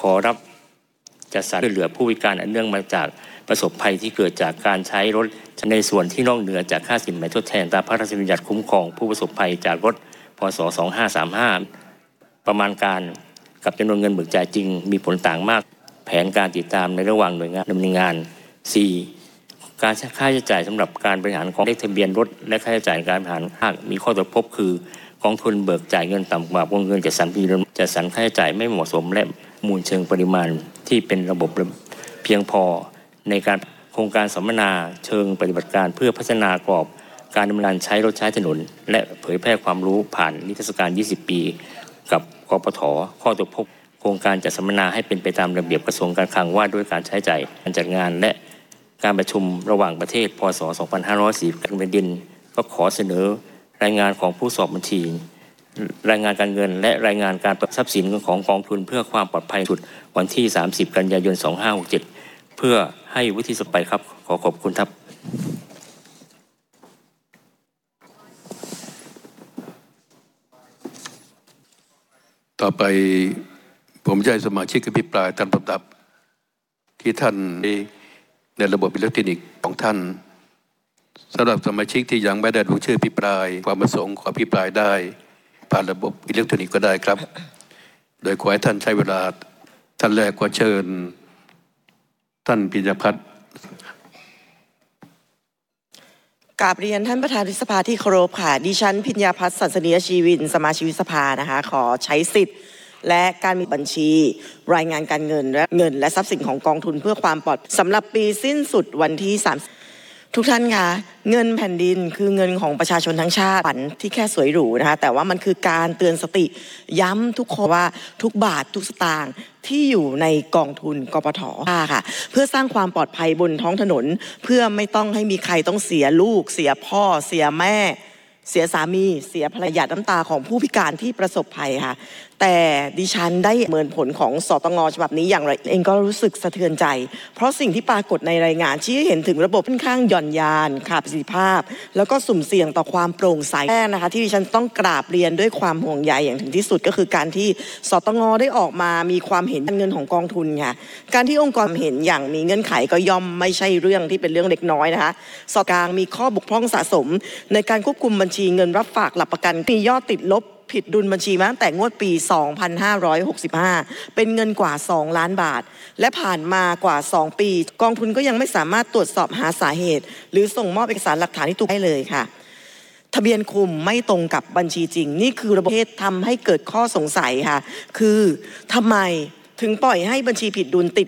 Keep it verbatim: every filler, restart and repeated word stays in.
อรับจัดสรรช่วยเหลือผู้พิการอันเนื่องมาจากประสบภัยที่เกิดจากการใช้รถในส่วนที่นอกเหนือจากค่าสินไหมทดแทนตามพระราชบัญญัติคุ้มครองผู้ประสบภัยจากรถพ.ศ. สองพันห้าร้อยสามสิบห้าประมาณการกับจำนวนเงินเบิกจ่ายจริงมีผลต่างมากแผนการติดตามในระหว่างหน่วยงานดำเนินงาน สี่ การค่าใช้จ่ายสำหรับการบริหารของเลขทะเบียนรถและค่าใช้จ่ายการบริหารภาคมีข้อตกพบคือกองทุนเบิกจ่ายเงินต่ำกว่าวงเงินจัดสรรจัดสรรค่าใช้จ่ายไม่เหมาะสมและมูลเชิงปริมาณที่เป็นระบบเพียงพอในการโครงการสัมมนาเชิงปฏิบัติการเพื่อพัฒนากรอบการดำเนินใช้รถใช้ถนนและเผยแพร่ความรู้ผ่านนิทรรศการยี่สิบปีกับกปท.ข้อตกพบโครงการจัดสัมมนาให้เป็นไปตามระเบียบกระทรวงการคลังว่าด้วยการใช้จ่ายการจัดงานและการประชุมระหว่างประเทศพ.ศ. สองพันห้าร้อยสี่สิบการแผ่นดินก็ขอเสนอรายงานของผู้สอบบัญชีรายงานการเงินและรายงานการทรัพย์สินของกองทุนเพื่อความปลอดภัยสุดวันที่สามสิบกันยายนสองพันห้าร้อยหกสิบเจ็ดเพื่อให้วุฒิสภาครับขอขอบคุณครับต่อไปผมจะให้สมาชิกอภิปรายตามลำดับที่ท่านในระบบอิเล็กทรอนิกส์ของท่านสำหรับสมาชิกที่ยังไม่ได้ลงชื่ออภิปรายความประสงค์ขออภิปรายได้ผ่านระบบอิเล็กทรอนิกส์ก็ได้ครับโดยขอให้ท่านใช้เวลาท่านแรกก็เชิญท่านปิญญพัฒน์กราบเรียนท่านประธานวุฒิสภาที่เคารพค่ะดิฉันปิญญพัฒน์สันสนียชีวินสมาชิกวุฒิสภานะคะขอใช้สิทธิ์และการมีบัญชีรายงานการเงินและเงินและทรัพย์สินของกองทุนเพื่อความปลอดสำหรับปีสิ้นสุดวันที่สามทุกท่านค่ะเงินแผ่นดินคือเงินของประชาชนทั้งชาติฝันที่แค่สวยหรูนะคะแต่ว่ามันคือการเตือนสติย้ำทุกคนว่าทุกบาททุกสตางค์ที่อยู่ในกองทุนกปท.ค่ะเพื่อสร้างความปลอดภัยบนท้องถนนเพื่อไม่ต้องให้มีใครต้องเสียลูกเสียพ่อเสียแม่เสียสามีเสียภรรยาน้ำตาของผู้พิการที่ประสบภัยค่ะแต่ดิฉันได้ประเมินผลของสตง.ฉบับนี้อย่างไรเองก็รู้สึกสะเทือนใจเพราะสิ่งที่ปรากฏในรายงานชี้ให้เห็นถึงระบบค่อนข้างหย่อนยานขาดประสิทธิภาพแล้วก็สุ่มเสี่ยงต่อความโปร่งใสแรกนะคะที่ดิฉันต้องกราบเรียนด้วยความห่วงใยอย่างถึงที่สุดก็คือการที่สตง.ได้ออกมามีความเห็นเงินของกองทุนค่ะการที่องค์กรเห็นอย่างมีเงื่อนไขก็ย่อมไม่ใช่เรื่องที่เป็นเรื่องเล็กน้อยนะคะสกางมีข้อบกพร่องสะสมในการควบคุมบัญชีเงินรับฝากหลักประกันมียอดติดลบผิดดุลบัญชีมาตั้งแต่งวดปี สองพันห้าร้อยหกสิบห้า เป็นเงินกว่าสองล้านบาทและผ่านมากว่าสองปีกองทุนก็ยังไม่สามารถตรวจสอบหาสาเหตุหรือส่งมอบเอกสารหลักฐานที่ถูกได้เลยค่ะทะเบียนคุมไม่ตรงกับบัญชีจริงนี่คือระบบทำให้เกิดข้อสงสัยค่ะคือทำไมถึงปล่อยให้บัญชีผิดดุลติด